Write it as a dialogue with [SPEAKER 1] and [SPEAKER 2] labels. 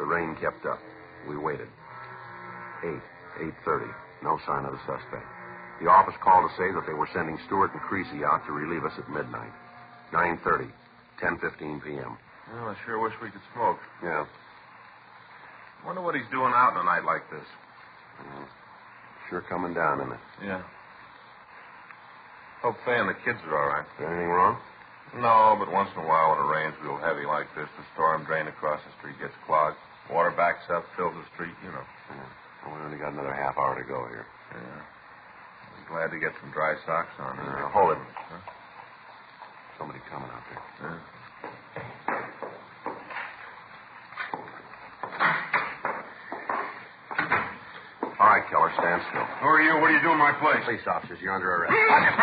[SPEAKER 1] rain kept up. We waited. 8:30. No sign of the suspect. The office called to say that they were sending Stewart and Creasy out to relieve us at midnight. 9:30. 10:15 p.m.
[SPEAKER 2] Well, I sure wish we could smoke.
[SPEAKER 1] Yeah.
[SPEAKER 2] Wonder what he's doing out on a night like this.
[SPEAKER 1] Sure coming down, isn't it?
[SPEAKER 2] Yeah. Hope Fay and the kids are all right.
[SPEAKER 1] Is there anything wrong?
[SPEAKER 2] No, but once in a while when it rains real heavy like this, the storm drain across the street gets clogged. Water backs up, fills the street, you know.
[SPEAKER 1] Yeah. Well, we only got another half hour to go here.
[SPEAKER 2] Yeah. I'm glad to get some dry socks on.
[SPEAKER 1] Hold it.
[SPEAKER 2] Huh?
[SPEAKER 1] Somebody coming out there.
[SPEAKER 2] Yeah.
[SPEAKER 1] All right, Keller, stand still.
[SPEAKER 3] Who are you? What are you doing in my place?
[SPEAKER 1] Police officers, you're under arrest.